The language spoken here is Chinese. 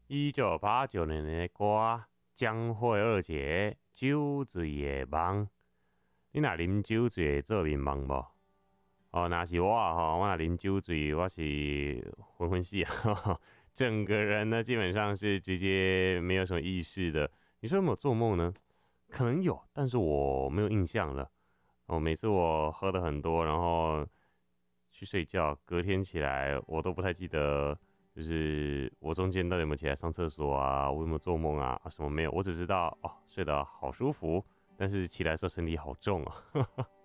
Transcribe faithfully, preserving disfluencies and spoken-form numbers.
一九八九年的歌，江蕙二姐酒醉的梦。你若啉酒醉会做面梦无？哦，若是我吼，我若啉酒醉，我是昏昏死啊，整个人呢基本上是直接没有什么意识的。你说有没有做梦呢？可能有，但是我没有印象了。哦，每次我喝的很多，然后去睡觉，隔天起来我都不太记得，就是我中间到底有没有起来上厕所啊，我有没有做梦啊，什么没有，我只知道哦，睡得好舒服，但是起来的时候身体好重啊。